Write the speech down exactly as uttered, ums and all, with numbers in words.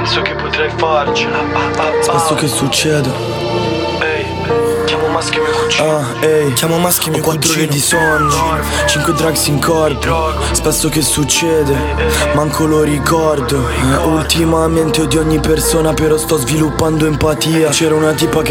penso che potrei farcela. ah, ah, Spesso ah. che succede. Ehi, chiamo Maschi e mio cugino. Ah, ehi, Chiamo Maschi ho mio quattro ore cugino. di sonno, cinque drugs in corpo. Spesso che succede, manco lo ricordo. eh, Ultimamente odio ogni persona, però sto sviluppando empatia. C'era una tipa che